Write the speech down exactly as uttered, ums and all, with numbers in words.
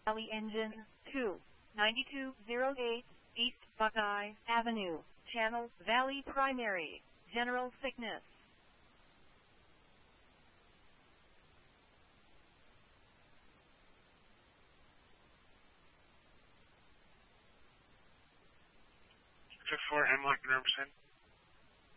Valley Engine two, ninety-two oh eight, East Buckeye Avenue, Channel Valley Primary, General Sickness. fifty-four Hemlock Nervous